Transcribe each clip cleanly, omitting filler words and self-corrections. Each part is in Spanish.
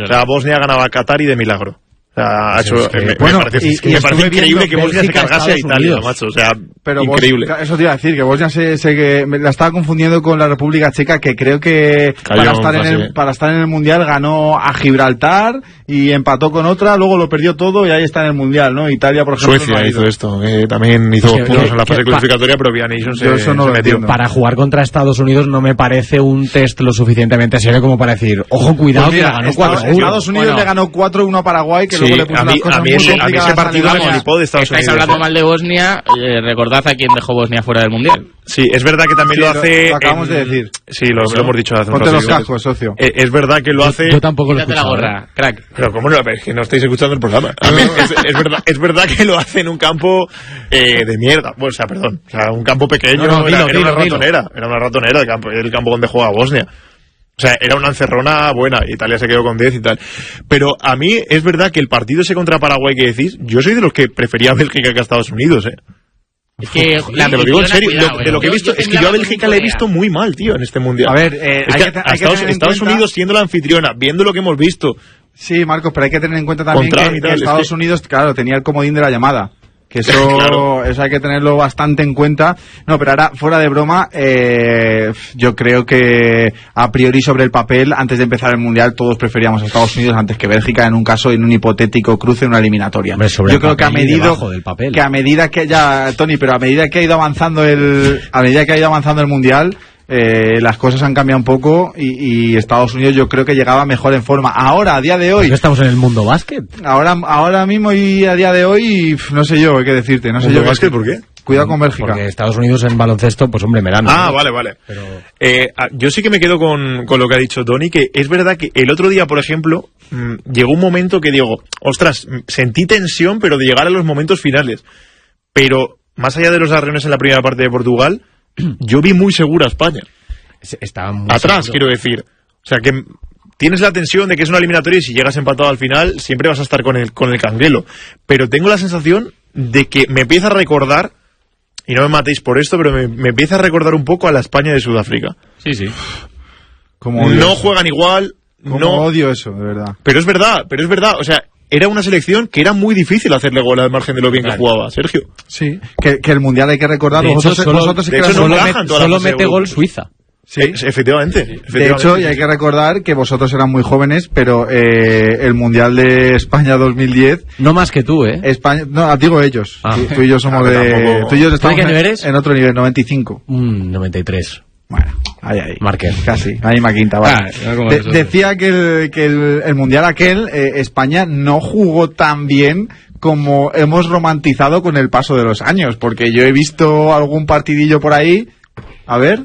O sea, Bosnia ganaba a Qatar y de milagro. O sea, me parece increíble que Bosnia se cargase a Italia, macho. O sea, pero increíble. Eso te iba a decir, que Bosnia me la estaba confundiendo con la República Checa, que creo que para estar en el Mundial ganó a Gibraltar y empató con otra, luego lo perdió todo y ahí está en el Mundial, ¿no? Italia, por ejemplo, Suecia hizo esto, también hizo puntos en la fase clasificatoria, pero Via Nation se metió. Para jugar contra Estados Unidos no me parece un test lo suficientemente serio como para decir, ojo, cuidado, pues mira, que ganó 4-1. Estados Unidos le ganó 4-1 a Paraguay, que luego le puso las cosas muy complicadas. Ese partido me flipó de Estados Unidos. Estáis hablando mal de Bosnia, recordad a quién dejó Bosnia fuera del Mundial. Sí, es verdad que también lo hace... Lo acabamos de decir. Sí, lo hemos dicho hace un rato. Ponte los cascos, socio. Es verdad que lo hace... Yo tampoco lo he escuchado. Quítate la gorra, crack. Pero cómo no, es que no estáis escuchando el programa. Es verdad que lo hace en un campo de mierda. Bueno, o sea, perdón. O sea, un campo pequeño. Era una ratonera. Era una ratonera el campo donde juega Bosnia. O sea, era una encerrona buena. Italia se quedó con 10 y tal. Pero a mí es verdad que el partido ese contra Paraguay que decís, yo soy de los que prefería a Bélgica que a Estados Unidos, Es que te lo digo en serio, de lo que he visto, es que yo a Bélgica la he visto muy mal, tío, en este Mundial. A ver, Estados Unidos siendo la anfitriona, viendo lo que hemos visto. Sí, Marcos, pero hay que tener en cuenta también que Estados Unidos, claro, tenía el comodín de la llamada. Que eso hay que tenerlo bastante en cuenta. No, pero ahora, fuera de broma, yo creo que a priori sobre el papel, antes de empezar el Mundial, todos preferíamos a Estados Unidos antes que Bélgica en un hipotético cruce en una eliminatoria. Yo creo que a medida que ha ido avanzando el Mundial, las cosas han cambiado un poco y Estados Unidos yo creo que llegaba mejor en forma. Ahora, a día de hoy... Estamos en el mundo básquet. Ahora mismo y a día de hoy, no sé yo qué decirte. No sé yo básquet, ¿por qué? Cuidado con Bélgica. Porque Estados Unidos en baloncesto, pues hombre, me dan. Vale. Pero... yo sí que me quedo con lo que ha dicho Tony, que es verdad que el otro día, por ejemplo, llegó un momento que digo, ostras, sentí tensión, pero de llegar a los momentos finales. Pero, más allá de los arreones en la primera parte de Portugal, yo vi muy segura a España. Estaba muy atrás, seguro. quiero decir. O sea, que tienes la tensión de que es una eliminatoria y si llegas empatado al final, siempre vas a estar con el canguelo. Pero tengo la sensación de que me empieza a recordar, y no me matéis por esto, pero me empieza a recordar un poco a la España de Sudáfrica. Sí. No juegan igual. Odio eso, de verdad. Pero es verdad. O sea, era una selección que era muy difícil hacerle gol al margen de lo bien que jugaba, Sergio. Sí, que el Mundial hay que recordar. Solo mete gol Suiza. Sí, efectivamente. De hecho, y hay que recordar que vosotros eran muy jóvenes, pero el Mundial de España 2010... No más que tú, España, no, digo ellos. Tú y yo somos Tú y yo estamos en otro nivel, 95. 93. Bueno, ahí. Marquez. Casi, ahí quinta, vale. Decía que el Mundial aquel, España no jugó tan bien como hemos romantizado con el paso de los años, porque yo he visto algún partidillo por ahí. A ver.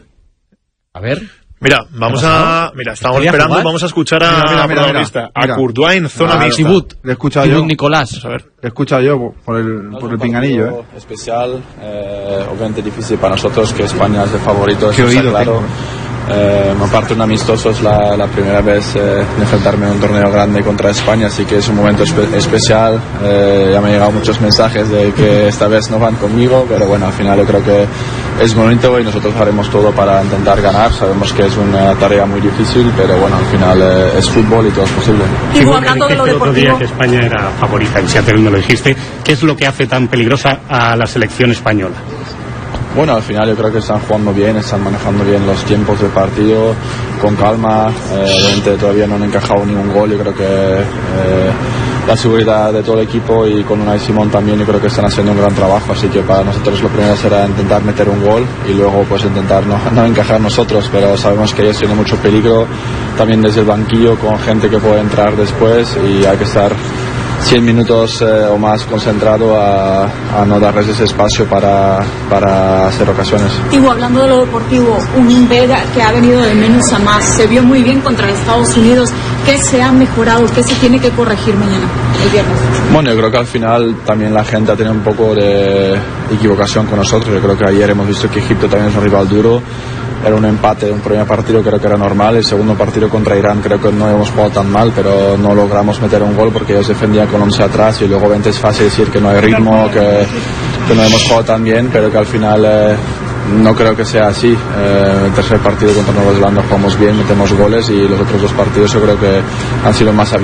Mira, estamos esperando, vamos a escuchar a protagonista, a Courtois en zona mixta. Le he escuchado yo. Nicolás. A ver. Le he escuchado yo por el pinganillo. Especial, obviamente difícil para nosotros, que España es el favorito, eso está claro. Aparte un amistoso es la primera vez de enfrentarme en un torneo grande contra España, así que es un momento especial. Ya me han llegado muchos mensajes de que esta vez no van conmigo, pero bueno, al final yo creo que es bonito y nosotros haremos todo para intentar ganar. Sabemos que es una tarea muy difícil, pero bueno, al final es fútbol y todo es posible. Y hablando de lo deportivo, otro día que España era favorita, en Seattle me lo dijiste, ¿qué es lo que hace tan peligrosa a la selección española? Bueno, al final yo creo que están jugando bien, están manejando bien los tiempos del partido, con calma. Obviamente todavía no han encajado ningún gol. Yo creo que la seguridad de todo el equipo y con Unai Simón también yo creo que están haciendo un gran trabajo. Así que para nosotros lo primero será intentar meter un gol y luego pues intentar no encajar nosotros, pero sabemos que ellos tienen mucho peligro también desde el banquillo con gente que puede entrar después y hay que estar 100 minutos o más concentrado a no darles ese espacio para hacer ocasiones. Hablando de lo deportivo, un Vega que ha venido de menos a más, se vio muy bien contra Estados Unidos. ¿Qué se ha mejorado? ¿Qué se tiene que corregir mañana, el viernes? Bueno, yo creo que al final también la gente ha tenido un poco de equivocación con nosotros. Yo creo que ayer hemos visto que Egipto también es un rival duro. Era un empate, un primer partido creo que era normal, el segundo partido contra Irán creo que no hemos jugado tan mal, pero no logramos meter un gol porque ellos defendían con 11 atrás y luego obviamente es fácil decir que no hay ritmo, que no hemos jugado tan bien, pero que al final no creo que sea así. El tercer partido contra Nueva Zelanda jugamos bien, metemos goles y los otros dos partidos yo creo que han sido más abiertos.